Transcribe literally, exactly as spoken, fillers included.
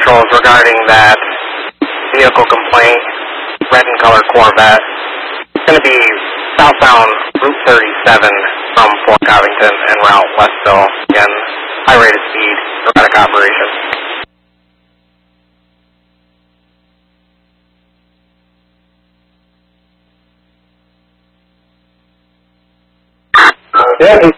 patrols regarding that vehicle complaint, red and color Corvette. It's going to be southbound Route thirty-seven from Fort Covington and route Westville. Again, high rate of speed, erratic operation. Yeah,